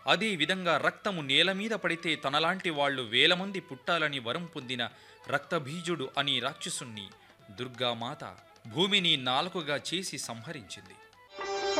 అదే విధంగా రక్తము నేల మీద పడితే తనలాంటి వాళ్ళు వేలమంది పుట్టాలని వరం పొందిన రక్తబీజుడు అని రాక్షసుణ్ణి దుర్గామాత భూమిని నాలుకగా చేసి సంహరించింది.